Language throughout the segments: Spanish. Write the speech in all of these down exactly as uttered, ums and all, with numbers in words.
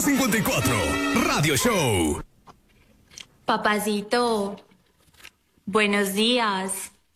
cincuenta y cuatro, Radio Show. Papacito, buenos días.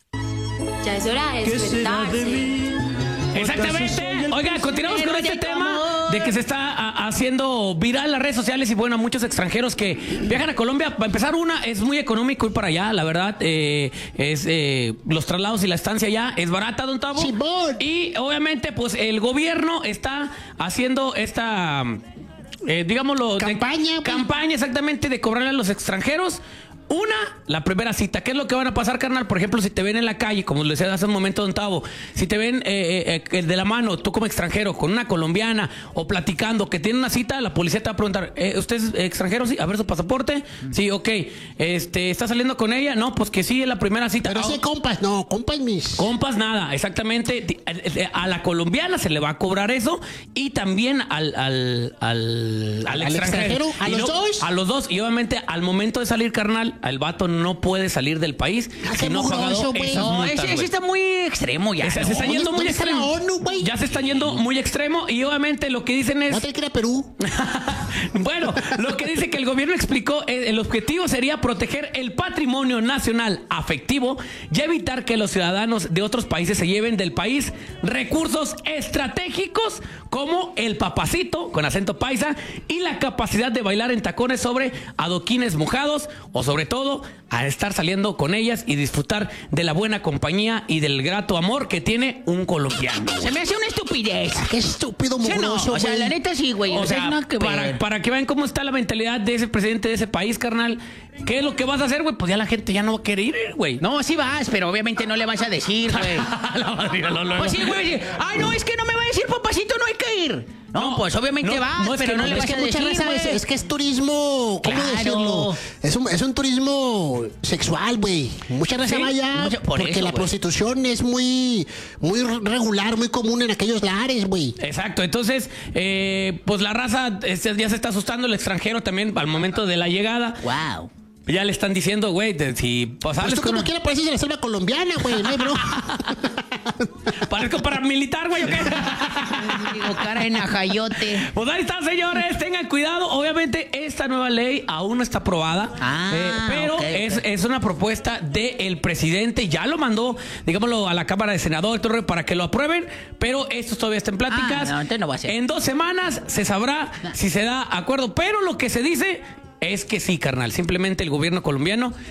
Ya es hora de despertarse. Exactamente. Oiga, continuamos con este tema de que se está a, haciendo viral en las redes sociales y bueno, a muchos extranjeros que viajan a Colombia. Para empezar, una, es muy económico ir para allá, la verdad. Eh, es eh, los traslados y la estancia allá es barata, don Tavo. Sí, y obviamente, pues el gobierno está haciendo esta, eh, digámoslo, campaña, de, campaña exactamente de cobrarle a los extranjeros. Una, la primera cita. ¿Qué es lo que van a pasar, carnal? Por ejemplo, si te ven en la calle, como les decía hace un momento, don Tavo, si te ven eh, eh, de la mano, tú como extranjero, con una colombiana o platicando, que tiene una cita, la policía te va a preguntar, eh, ¿usted es extranjero? Sí, a ver su pasaporte. Mm. Sí, ok. Este, ¿está saliendo con ella? No, pues que sí, es la primera cita. Pero oh. sí, compas, no, compas mis. Compas, nada, exactamente. A la colombiana se le va a cobrar eso y también al, al, al, al, ¿Al extranjero. extranjero? ¿A los no, dos? A los dos. Y obviamente, al momento de salir, carnal, el vato no puede salir del país si no ha pagado esas multas, no, ese, ese está muy extremo ya. Se, no. se está yendo muy extremo. ONU, ya se está yendo muy extremo y obviamente lo que dicen es... ¿No te quiere Perú? Bueno, lo que dice que el gobierno explicó, el objetivo sería proteger el patrimonio nacional afectivo y evitar que los ciudadanos de otros países se lleven del país recursos estratégicos como el papacito, con acento paisa, y la capacidad de bailar en tacones sobre adoquines mojados o sobre todo a estar saliendo con ellas y disfrutar de la buena compañía y del grato amor que tiene un colombiano. Se me hace una estupidez. Qué estúpido Sí, no, mugroso, o sea, güey. la neta sí, güey. O O sea, sea, nada que para, ver. para que vean cómo está la mentalidad de ese presidente de ese país, carnal. ¿Qué es lo que vas a hacer, güey? Pues ya la gente ya no va a querer ir, güey. No, sí vas, pero obviamente no le vas a decir, güey. Pues sí, güey. Ay, no, es que no me va a decir, papacito, no hay que ir. No, No, pues obviamente no, vas, no, es pero que no no, le es vas Es a que mucha decir, raza es, güey. es que es turismo, ¿cómo Claro. decirlo? Es un, es un turismo sexual, güey. Mucha raza Sí, va allá mucha- por porque eso, la güey. prostitución es muy, muy regular, muy común en aquellos lares, güey. Exacto, entonces, eh, pues la raza este, ya se está asustando, el extranjero también al momento de la llegada. Wow. Ya le están diciendo, güey, de- si pues, Pues sales tú con como un- quieras pareces de la selva colombiana, güey, no hay bro. ¿Parezco paramilitar, güey, o qué? Digo, cara en ajayote. Pues ahí está, señores, tengan cuidado. Obviamente, esta nueva ley aún no está aprobada. Ah, eh, pero ok, ok. Es, es una propuesta del presidente. Ya lo mandó, digámoslo, a la Cámara de Senadores todo el rollo, para que lo aprueben. Pero esto todavía está en pláticas. Ah, no, entonces no va a ser. En dos semanas se sabrá si se da acuerdo. Pero lo que se dice es que sí, carnal. Simplemente el gobierno colombiano